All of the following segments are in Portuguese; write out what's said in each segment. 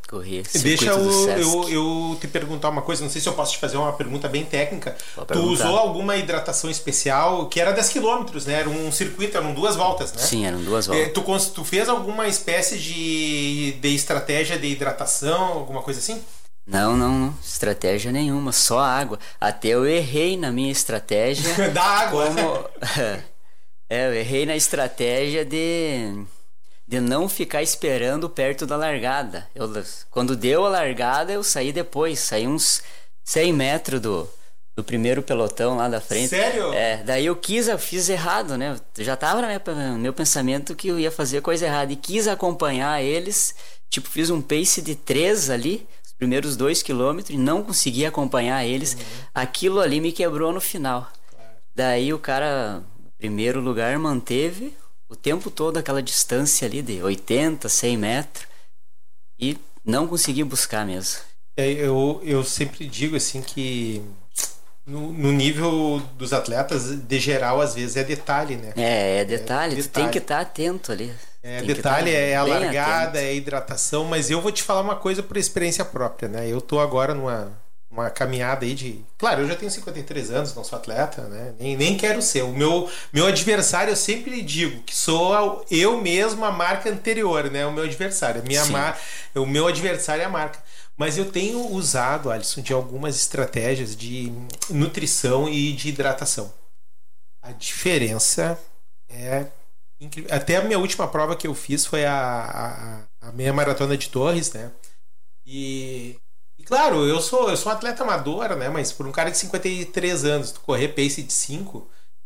Corri Deixa circuito do Sesc. eu te perguntar uma coisa, não sei se eu posso te fazer uma pergunta bem técnica. Pode Tu perguntar. usou alguma hidratação especial, que era 10 quilômetros, né? Era um circuito, eram 2 voltas, né? Sim, eram 2 voltas. Tu fez alguma espécie de estratégia de hidratação, alguma coisa assim? Não. Estratégia nenhuma, só água. Até eu errei na minha estratégia. Da água. Eu errei na estratégia de não ficar esperando perto da largada. Quando deu a largada, eu saí depois. Saí uns 100 metros do primeiro pelotão lá da frente. Sério? Daí eu fiz errado, né? Eu já tava no meu pensamento que eu ia fazer coisa errada. E quis acompanhar eles. Tipo, fiz um pace de 3 ali, os primeiros 2 quilômetros, e não consegui acompanhar eles. Aquilo ali me quebrou no final. Daí o cara, primeiro lugar, manteve o tempo todo aquela distância ali de 80, 100 metros, e não consegui buscar mesmo. Eu sempre digo assim que no nível dos atletas, de geral, às vezes é detalhe, né? É detalhe, tu tem que estar atento ali. Detalhe é a largada, atento. é a hidratação, mas eu vou te falar uma coisa por experiência própria, né? Eu tô agora numa caminhada aí de... Claro, eu já tenho 53 anos, não sou atleta, né? Nem quero ser. O meu adversário, eu sempre digo que sou eu mesmo a marca anterior, né? O meu adversário. O meu adversário é a marca. Mas eu tenho usado, Alisson, de algumas estratégias de nutrição e de hidratação. A diferença é incrível. Até a minha última prova que eu fiz foi a meia maratona de Torres, né? E claro, eu sou um atleta amador, né? Mas por um cara de 53 anos, tu correr pace de 5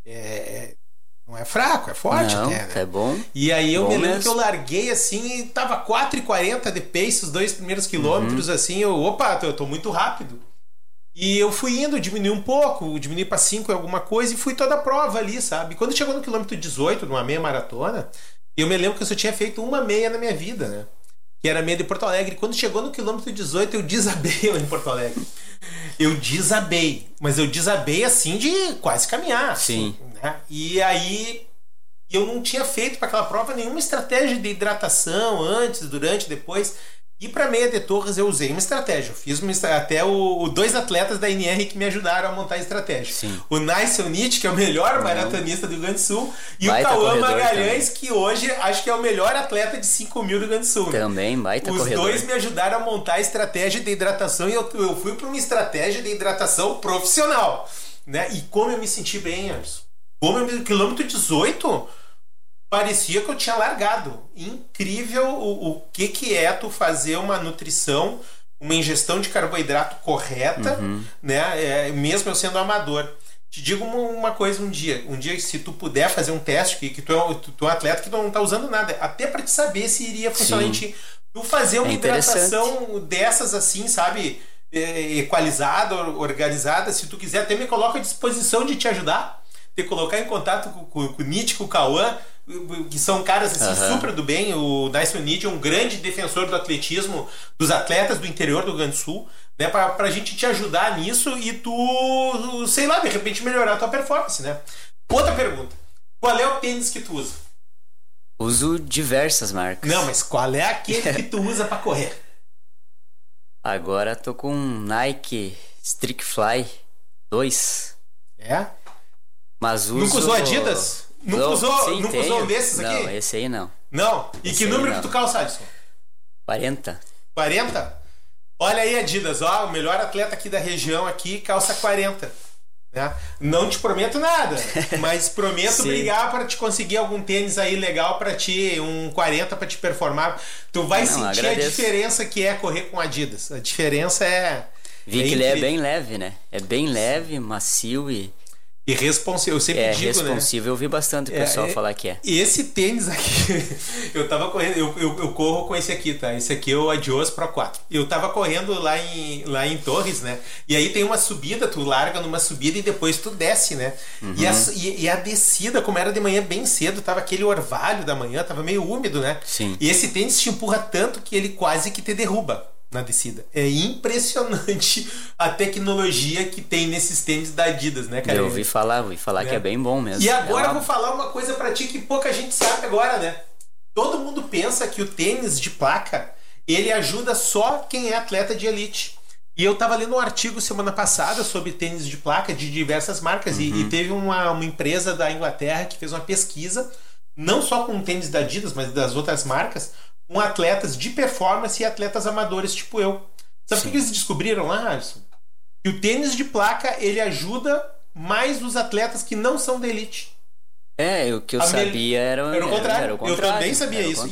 não é fraco, é forte. Não, até, né? É bom. E aí eu bom me lembro mesmo. que eu larguei assim e tava 4,40 de pace os 2 primeiros quilômetros, assim, eu tô muito rápido. E eu fui indo, diminui um pouco, diminui para 5 em alguma coisa, e fui toda a prova ali, sabe? Quando chegou no quilômetro 18, numa meia maratona, eu me lembro que eu só tinha feito uma meia na minha vida, né? Que era a meia de Porto Alegre. Quando chegou no quilômetro 18, eu desabei lá em Porto Alegre. Eu desabei. Mas eu desabei assim de quase caminhar. Sim. Assim, né? E aí eu não tinha feito para aquela prova nenhuma estratégia de hidratação antes, durante, depois. E para meia de Torres eu usei uma estratégia. Eu fiz até dois atletas da NR que me ajudaram a montar a estratégia. Sim. O Naison Nietzsche, que é o melhor maratonista do Rio Grande do Sul, e Baita o Cauã corredor Magalhães, também. que hoje acho que é o melhor atleta de 5 mil do Rio Grande do Sul. Também, baita Os corredor. dois me ajudaram a montar a estratégia de hidratação, e eu fui para uma estratégia de hidratação profissional, né? E como eu me senti bem, Anderson. Quilômetro 18... parecia que eu tinha largado. Incrível o que é tu fazer uma nutrição, uma ingestão de carboidrato correta, né? Mesmo eu sendo amador. Te digo uma coisa, um dia, se tu puder fazer um teste, que tu é um atleta que não tá usando nada, até para te saber se iria funcionar em ti. Tu fazer uma hidratação dessas assim, sabe? Equalizada, organizada, se tu quiser, até me coloca à disposição de te ajudar, te colocar em contato com o Nietzsche, com o Cauã, que são caras assim, super do bem. O Naison Nietzsche é um grande defensor do atletismo, dos atletas do interior do Rio Grande do Sul, né, pra gente te ajudar nisso e tu, sei lá, de repente melhorar a tua performance, né? Outra pergunta: qual é o tênis que tu usa? Uso diversas marcas. Não, mas qual é aquele que tu usa pra correr? Agora tô com um Nike Streakfly 2. É? Mas uso... Nunca usou Adidas? Nunca usou um desses aqui? Não, esse aí não. Não? E Esse que número não. que tu calça, Alisson? 40. 40? Olha aí, Adidas, ó, o melhor atleta aqui da região aqui calça 40. Né? Não te prometo nada, mas prometo brigar para te conseguir algum tênis aí legal para ti, um 40 para te performar. Tu vai sentir agradeço. a diferença que é correr com Adidas. A diferença é... Vi que ele é bem leve, né? É bem leve, macio e responsivo. Eu sempre digo, responsivo. né? Eu ouvi bastante o pessoal falar que é. Esse tênis aqui, eu tava correndo, eu corro com esse aqui, tá? Esse aqui é o Adios Pro 4. Eu tava correndo lá em Torres, né? E aí tem uma subida, tu larga numa subida e depois tu desce, né? E a descida, como era de manhã bem cedo, tava aquele orvalho da manhã, tava meio úmido, né? Sim. E esse tênis te empurra tanto que ele quase que te derruba na descida. É impressionante a tecnologia que tem nesses tênis da Adidas, né, cara? Eu ouvi falar que é bem bom mesmo. E agora eu vou falar uma coisa pra ti que pouca gente sabe agora, né? Todo mundo pensa que o tênis de placa, ele ajuda só quem é atleta de elite. E eu tava lendo um artigo semana passada sobre tênis de placa de diversas marcas, e teve uma empresa da Inglaterra que fez uma pesquisa, não só com tênis da Adidas, mas das outras marcas, com atletas de performance e atletas amadores tipo eu. Sabe o que eles descobriram lá, Alisson? Que o tênis de placa, ele ajuda mais os atletas que não são da elite. O que eu sabia era o contrário. Era o contrário. Eu também sabia isso.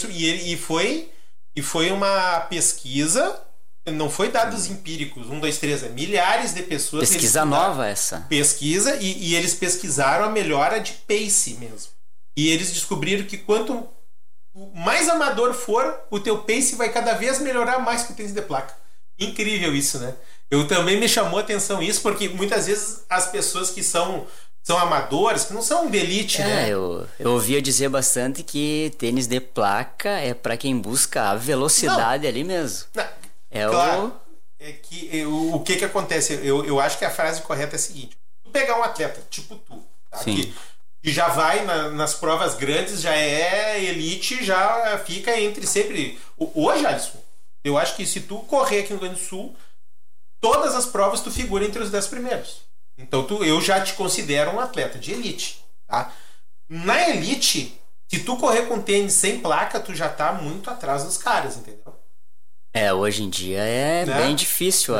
E foi uma pesquisa, não foi dados empíricos, 1, 2, 3, milhares de pessoas. Pesquisa nova essa. Pesquisa, e eles pesquisaram a melhora de pace mesmo. E eles descobriram que quanto mais amador for, o teu pace vai cada vez melhorar mais que o tênis de placa. Incrível isso, né? Eu também me chamou a atenção isso, porque muitas vezes as pessoas que são amadores, que não são de elite, né? Eu ouvia dizer bastante que tênis de placa é para quem busca a velocidade ali mesmo. Não, claro. É que o que acontece? Eu acho que a frase correta é a seguinte: tu pegar um atleta tipo tu, tá? Que já vai nas provas grandes, já é elite, já fica entre sempre. Hoje, Alisson, eu acho que se tu correr aqui no Rio Grande do Sul, todas as provas tu figura entre os 10 primeiros. Então eu já te considero um atleta de elite, tá? Na elite, se tu correr com tênis sem placa, tu já tá muito atrás dos caras, entendeu? Hoje em dia é bem difícil,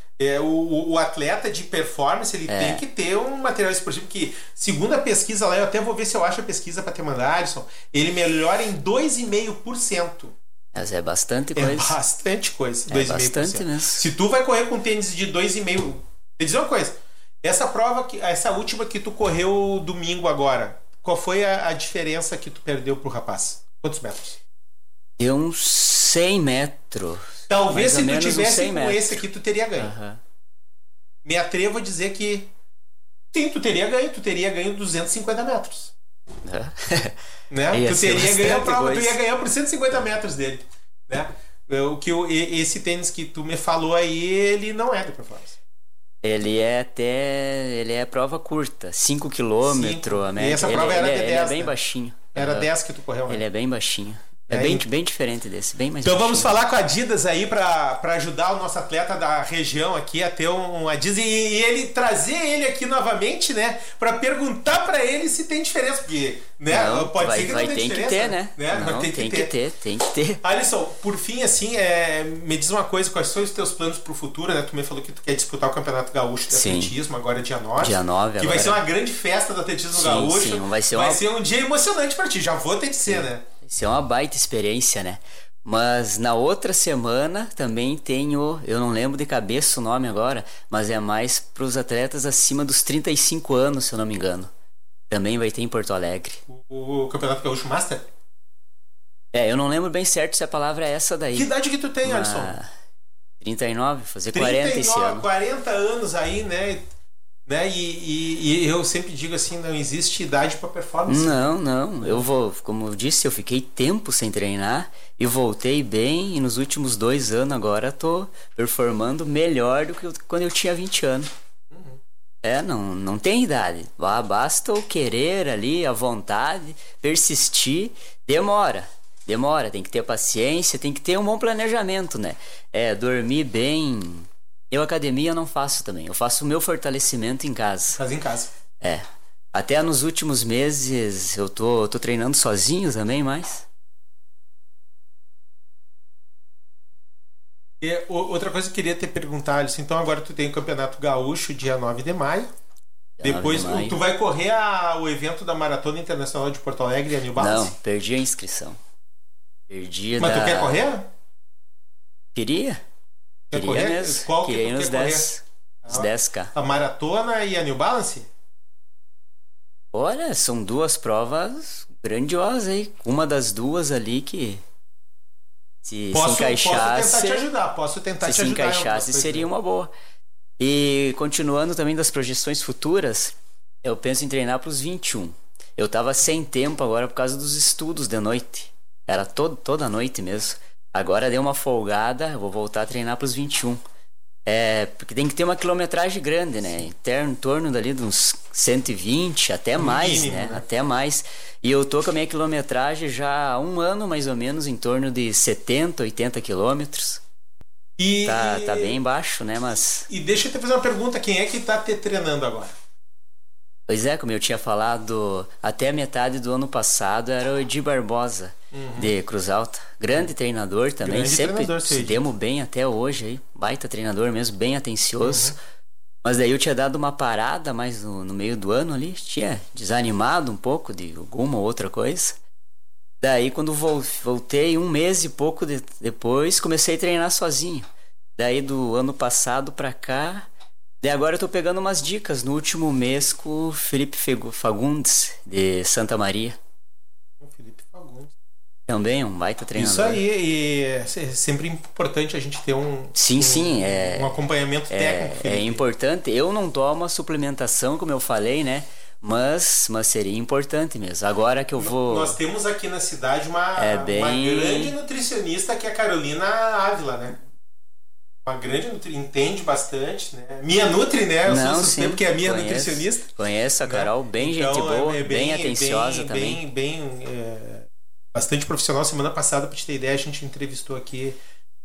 O atleta de performance, ele tem que ter um material esportivo que, segundo a pesquisa lá, eu até vou ver se eu acho a pesquisa para te mandar, Alisson, ele melhora em 2,5%. Mas é bastante coisa. É bastante coisa. 2,5%. Bastante mesmo. Se tu vai correr com tênis de 2,5%, vou te dizer uma coisa. Essa última que tu correu domingo agora, qual foi a diferença que tu perdeu pro rapaz? Quantos metros? Deu uns 100 metros. Talvez se tu tivesse com esse aqui, tu teria ganho. Me atrevo a dizer que sim, tu teria ganho 250 metros. Né? Tu teria ganho a prova, tu ia ganhar por 150 metros dele, né? Esse tênis que tu me falou aí, ele não é de performance. Ele é prova curta, 5 km. E essa prova era de 10. Ele é bem baixinho. Era 10 que tu correu, né? Ele é bem baixinho. É bem diferente desse, bem mais Então baixinho. Vamos falar com a Adidas aí pra ajudar o nosso atleta da região aqui a ter um Adidas e ele trazer ele aqui novamente, né? Pra perguntar pra ele se tem diferença, porque, né? Não, pode ser que não tenha diferença. Tem que ter, né? Não, tem que ter. Alisson, por fim, assim, me diz uma coisa, quais são os teus planos pro futuro, né? Tu me falou que tu quer disputar o Campeonato Gaúcho de Atletismo, agora é dia 9. Dia 9 que vai ser uma grande festa do atletismo gaúcho. Sim, vai ser um dia emocionante pra ti, já vou te dizer, né? Isso é uma baita experiência, né? Mas na outra semana também tenho, eu não lembro de cabeça o nome agora, mas é mais para os atletas acima dos 35 anos, se eu não me engano. Também vai ter em Porto Alegre. O Campeonato Gaúcho Master? Eu não lembro bem certo se a palavra é essa daí. Que idade que tu tem, Alisson? 39, fazer 40 esse ano. 40 anos aí, né? E eu sempre digo assim, não existe idade para performance. Não. Eu vou, como eu disse, eu fiquei tempo sem treinar e voltei bem, e nos últimos 2 anos agora tô performando melhor do que quando eu tinha 20 anos. Não tem idade. Basta o querer ali, a vontade, persistir. Demora, tem que ter paciência, tem que ter um bom planejamento, né? Dormir bem. Eu academia não faço também. Eu faço o meu fortalecimento em casa. Faz em casa. Até nos últimos meses eu tô treinando sozinho também, mas... Outra coisa que eu queria te perguntar, Alisson, então agora tu tem o Campeonato Gaúcho dia 9 de maio. Depois tu vai correr o evento da Maratona Internacional de Porto Alegre, a New Balance? Não, perdi a inscrição. Mas tu quer correr? Queria correr? Mesmo. Qual queria que tu nos quer 10, os 10K. A Maratona e a New Balance? Olha, são 2 provas grandiosas aí. Uma das 2 ali que se encaixasse... Posso tentar te ajudar. Se encaixasse seria uma boa. E continuando também das projeções futuras, eu penso em treinar para os 21. Eu tava sem tempo agora por causa dos estudos de noite. Era toda noite mesmo. Agora deu uma folgada, eu vou voltar a treinar para os 21. Porque tem que ter uma quilometragem grande, né? Em torno dali de uns 120, até mais, mínimo, né? Até mais. E eu tô com a minha quilometragem já há um ano, mais ou menos, em torno de 70, 80 quilômetros. Tá bem baixo, né? Mas... E deixa eu te fazer uma pergunta, quem é que tá te treinando agora? Pois é, como eu tinha falado, até a metade do ano passado era o Edi Barbosa, de Cruz Alta. Grande treinador também, Grande sempre treinador, se demos bem até hoje aí. Baita treinador mesmo, bem atencioso. Mas daí eu tinha dado uma parada mais no meio do ano ali, tinha desanimado um pouco de alguma outra coisa. Daí quando voltei, um mês e pouco depois, comecei a treinar sozinho. Daí do ano passado pra cá... Daí agora eu tô pegando umas dicas no último mês com o Felipe Fagundes, de Santa Maria. O Felipe Fagundes. Também um baita treinador. Isso aí, e é sempre importante a gente ter um acompanhamento técnico. É importante. Eu não tomo a suplementação, como eu falei, né? Mas seria importante mesmo. Agora que eu vou... Nós temos aqui na cidade uma grande nutricionista, que é a Carolina Ávila, né? Uma grande entende bastante, né? Minha Nutri, né? Eu sou suspeito porque é a minha nutricionista. Conheço a Carol, bem gente boa, bem atenciosa também. Bastante profissional. Semana passada, pra te ter ideia, a gente entrevistou aqui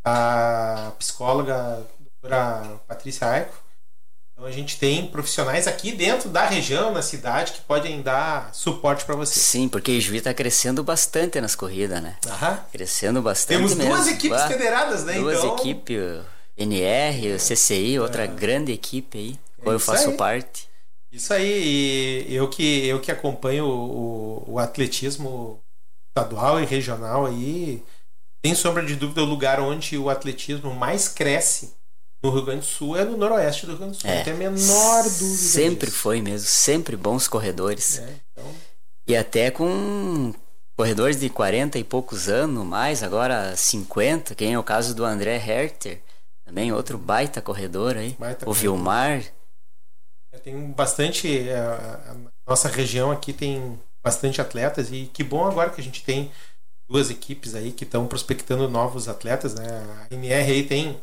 a psicóloga, a doutora Patrícia Aico. Então a gente tem profissionais aqui dentro da região, na cidade, que podem dar suporte para você. Sim, porque o Juí tá crescendo bastante nas corridas, né? Crescendo bastante. Temos mesmo. Duas equipes federadas, né? Duas equipes... NR, o CCI, outra grande equipe aí, qual eu faço parte. Isso aí, e eu que acompanho o atletismo estadual e regional aí, sem sombra de dúvida, o lugar onde o atletismo mais cresce no Rio Grande do Sul é no noroeste do Rio Grande do Sul, não tem a menor dúvida. Sempre disso. Foi mesmo, sempre bons corredores. E até com corredores de 40 e poucos anos, mais agora 50, que é o caso do André Herter. Também outro baita corredor aí. O Vilmar. Tem bastante... A nossa região aqui tem bastante atletas. E que bom agora que a gente tem duas equipes aí que estão prospectando novos atletas, né? A NR aí tem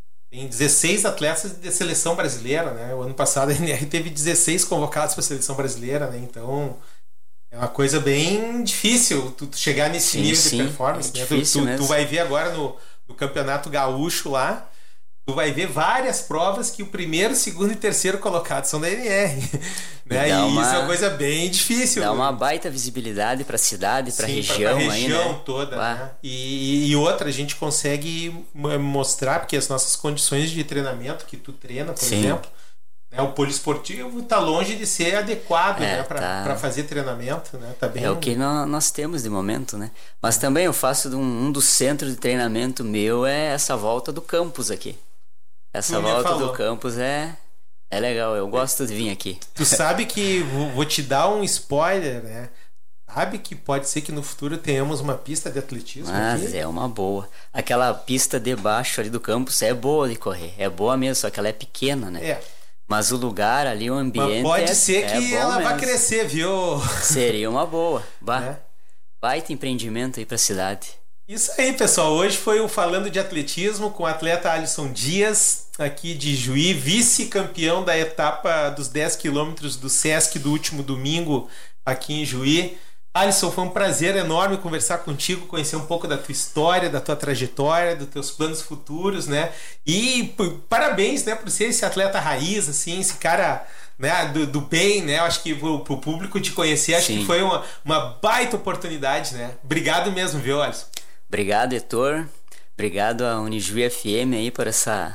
16 atletas de seleção brasileira, né? O ano passado a NR teve 16 convocados para a seleção brasileira, né? Então é uma coisa bem difícil tu chegar nesse nível de performance, né? Tu vai ver agora no Campeonato Gaúcho lá, tu vai ver várias provas que o primeiro, segundo e terceiro colocado são da NR, né? E isso é uma coisa bem difícil. Dá uma baita visibilidade para a cidade, para a região aí, né? Região toda, né? E outra, a gente consegue mostrar, porque as nossas condições de treinamento que tu treina, por exemplo, né? O poliesportivo está longe de ser adequado, né? Para fazer treinamento, né? Tá bem... É o que nós temos de momento, né? Mas também eu faço um dos centros de treinamento meu é essa volta do campus aqui. Essa volta do campus é legal, eu gosto de vir aqui. Tu sabe que, vou te dar um spoiler, né? Sabe que pode ser que no futuro tenhamos uma pista de atletismo aqui? É uma boa. Aquela pista de baixo ali do campus é boa de correr, é boa mesmo, só que ela é pequena, né? Mas o lugar ali, o ambiente... Mas pode ser que ela vá crescer, viu? Seria uma boa. Baita empreendimento aí pra cidade. Isso aí, pessoal. Hoje foi o Falando de Atletismo com o atleta Alisson Dias, aqui de Juí, vice-campeão da etapa dos 10 quilômetros do Sesc do último domingo aqui em Juí. Alisson, foi um prazer enorme conversar contigo, conhecer um pouco da tua história, da tua trajetória, dos teus planos futuros, né? E parabéns, né, por ser esse atleta raiz, assim, esse cara... né, do bem, né? Eu acho que pro público te conhecer, acho que foi uma baita oportunidade, né? Obrigado mesmo, viu, Alisson? Obrigado, Heitor. Obrigado a Unijuí FM aí por essa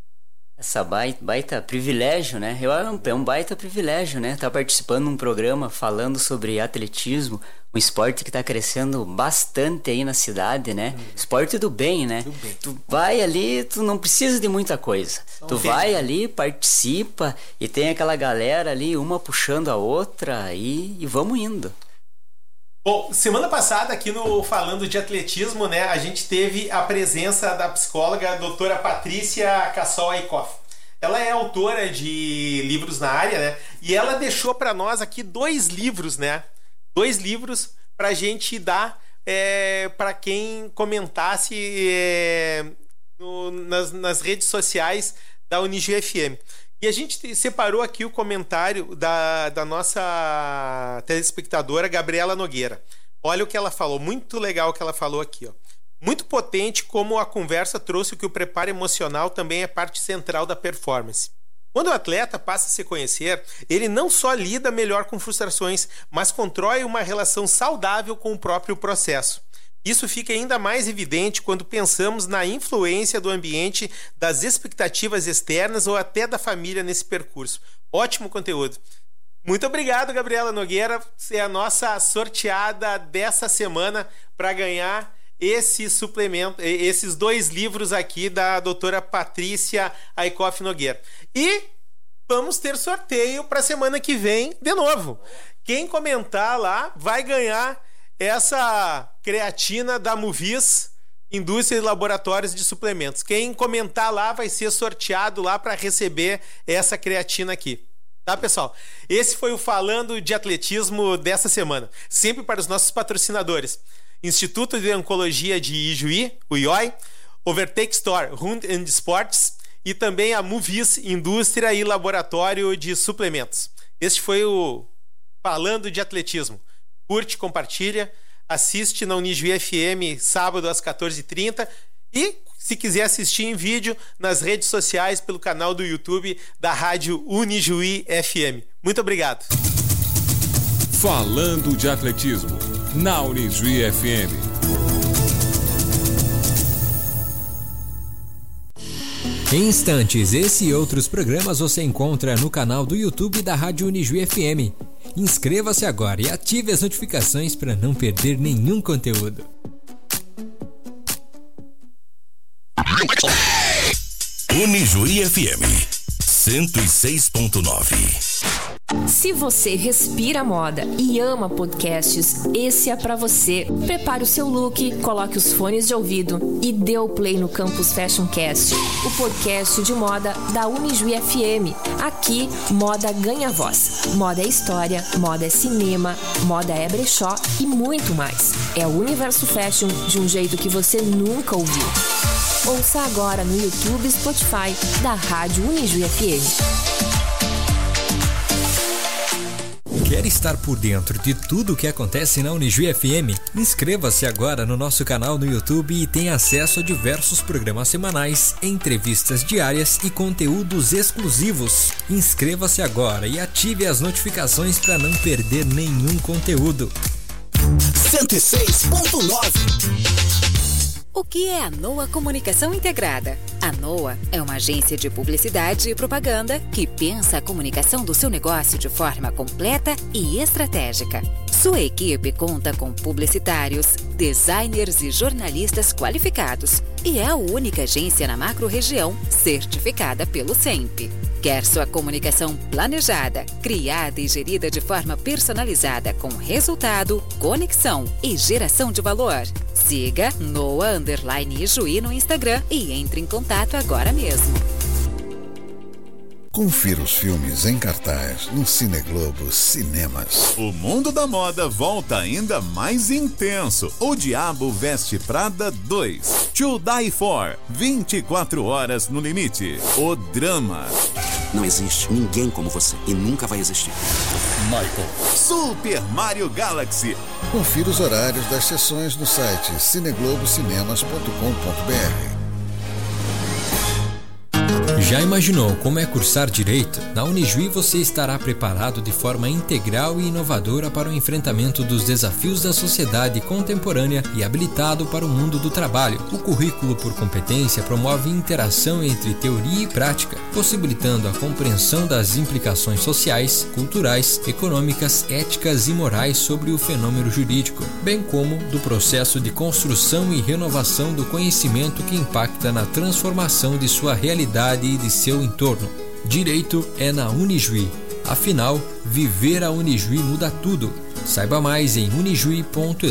baita privilégio, né? É um baita privilégio, né? Estar participando de um programa falando sobre atletismo, um esporte que está crescendo bastante aí na cidade, né? Esporte do bem, né? Tu vai ali, tu não precisa de muita coisa. Tu vai ali, participa e tem aquela galera ali, uma puxando a outra e vamos indo. Bom, semana passada aqui no Falando de Atletismo, né, a gente teve a presença da psicóloga doutora Patrícia Cassol Aikoff. Ela é autora de livros na área, né, e ela deixou para nós aqui 2 livros, né, 2 livros para a gente dar para quem comentasse nas redes sociais da Unijuí FM. E a gente separou aqui o comentário da nossa telespectadora Gabriela Nogueira. Olha o que ela falou, muito legal o que ela falou aqui, ó. Muito potente como a conversa trouxe que o preparo emocional também é parte central da performance. Quando o atleta passa a se conhecer, ele não só lida melhor com frustrações, mas constrói uma relação saudável com o próprio processo. Isso fica ainda mais evidente quando pensamos na influência do ambiente, das expectativas externas ou até da família nesse percurso. Ótimo conteúdo. Muito obrigado, Gabriela Nogueira. Você é a nossa sorteada dessa semana para ganhar esse suplemento, esses 2 livros aqui da doutora Patrícia Aikoff Nogueira. E vamos ter sorteio para a semana que vem de novo. Quem comentar lá vai ganhar essa creatina da Movies, Indústria e Laboratórios de Suplementos. Quem comentar lá vai ser sorteado lá para receber essa creatina aqui. Tá, pessoal? Esse foi o Falando de Atletismo dessa semana. Sempre para os nossos patrocinadores. Instituto de Oncologia de Ijuí, o IOI, Overtake Store, Rund & Sports e também a Movies, Indústria e Laboratório de Suplementos. Este foi o Falando de Atletismo. Curte, compartilha, assiste na Unijuí FM sábado às 14h30 e, se quiser assistir em vídeo, nas redes sociais pelo canal do YouTube da Rádio Unijuí FM. Muito obrigado. Falando de Atletismo na Unijuí FM. Em instantes, esse e outros programas você encontra no canal do YouTube da Rádio Unijuí FM. Inscreva-se agora e ative as notificações para não perder nenhum conteúdo. Unijuí FM 106.9. Se você respira moda e ama podcasts, esse é pra você. Prepare o seu look, coloque os fones de ouvido e dê o play no Campus Fashion Cast, o podcast de moda da Unijuí FM. Aqui, moda ganha voz. Moda é história, moda é cinema, moda é brechó e muito mais. É o universo fashion de um jeito que você nunca ouviu. Ouça agora no YouTube e Spotify da Rádio Unijuí FM. Quer estar por dentro de tudo o que acontece na Unijuí FM? Inscreva-se agora no nosso canal no YouTube e tenha acesso a diversos programas semanais, entrevistas diárias e conteúdos exclusivos. Inscreva-se agora e ative as notificações para não perder nenhum conteúdo. 106.9. O que é a NOA Comunicação Integrada? A NOA é uma agência de publicidade e propaganda que pensa a comunicação do seu negócio de forma completa e estratégica. Sua equipe conta com publicitários, designers e jornalistas qualificados e é a única agência na macro-região certificada pelo SEMP. Quer sua comunicação planejada, criada e gerida de forma personalizada com resultado, conexão e geração de valor? Siga NOA_Ijuí no Instagram e entre em contato agora mesmo. Confira os filmes em cartaz no Cine Globo Cinemas. O mundo da moda volta ainda mais intenso. O Diabo Veste Prada 2. To Die For. 24 horas no limite. O drama. Não existe ninguém como você e nunca vai existir. Michael. Super Mario Galaxy. Confira os horários das sessões no site cineglobocinemas.com.br. Já imaginou como é cursar Direito? Na Unijuí você estará preparado de forma integral e inovadora para o enfrentamento dos desafios da sociedade contemporânea e habilitado para o mundo do trabalho. O currículo por competência promove interação entre teoria e prática, possibilitando a compreensão das implicações sociais, culturais, econômicas, éticas e morais sobre o fenômeno jurídico, bem como do processo de construção e renovação do conhecimento que impacta na transformação de sua realidade e de seu entorno. Direito é na Unijuí. Afinal, viver a Unijuí muda tudo. Saiba mais em unijuí.edu.br.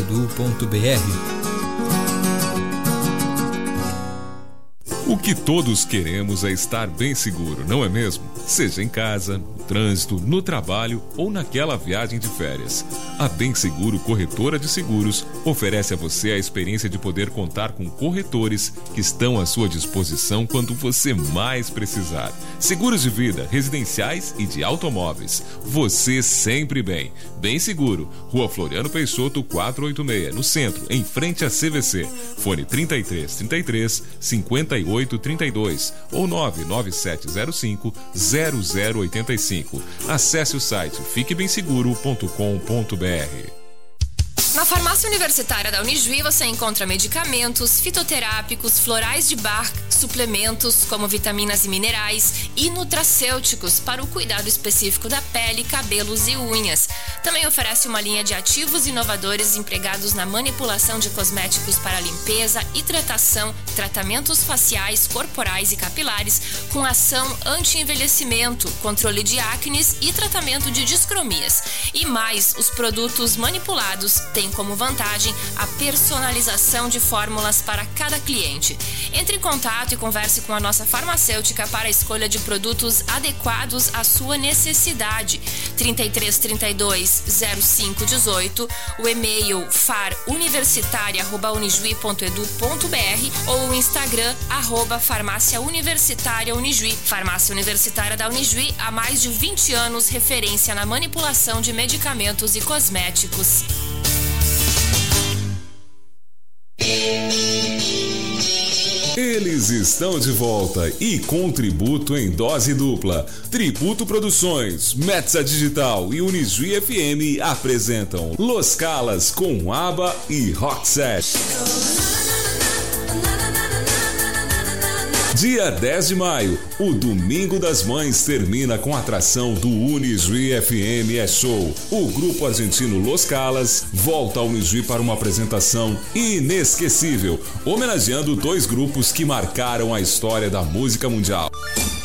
O que todos queremos é estar bem seguro, não é mesmo? Seja em casa, no trânsito, no trabalho ou naquela viagem de férias. A Bem Seguro Corretora de Seguros oferece a você a experiência de poder contar com corretores que estão à sua disposição quando você mais precisar. Seguros de vida, residenciais e de automóveis. Você sempre bem. Bem Seguro, Rua Floriano Peixoto 486, no centro, em frente à CVC. Fone 3333 5832 ou 99705 0085. Acesse o site fiquebemseguro.com.br. Na farmácia universitária da Unijuí você encontra medicamentos, fitoterápicos, florais de Bach, suplementos como vitaminas e minerais e nutracêuticos para o cuidado específico da pele, cabelos e unhas. Também oferece uma linha de ativos inovadores empregados na manipulação de cosméticos para limpeza, hidratação, tratamentos faciais, corporais e capilares com ação anti-envelhecimento, controle de acnes e tratamento de discromias. E mais, os produtos manipulados têm como vantagem a personalização de fórmulas para cada cliente. Entre em contato e converse com a nossa farmacêutica para a escolha de produtos adequados à sua necessidade. 3332 0518, o e-mail faruniversitaria@unijuí.edu.br ou o Instagram @farmácia universitária Unijuí. Farmácia Universitária da Unijuí, há mais de 20 anos, referência na manipulação de medicamentos e cosméticos. Eles estão de volta e com tributo em dose dupla. Tributo Produções, Metza Digital e Unijuí FM apresentam Los Calas com ABBA e Roxette. Dia 10 de maio, o Domingo das Mães termina com a atração do Unijuí FM Show. O grupo argentino Los Calas volta ao Unijuí para uma apresentação inesquecível, homenageando 2 grupos que marcaram a história da música mundial.